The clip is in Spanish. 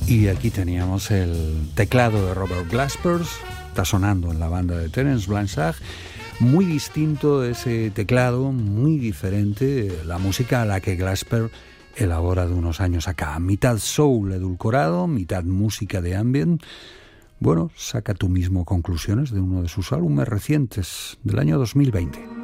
Y aquí teníamos el teclado de Robert Glasper, está sonando en la banda de Terence Blanchard. Muy distinto ese teclado, muy diferente la música a la que Glasper elabora de unos años acá. Mitad soul edulcorado, mitad música de ambient. Bueno, saca tú mismo conclusiones de uno de sus álbumes recientes del año 2020.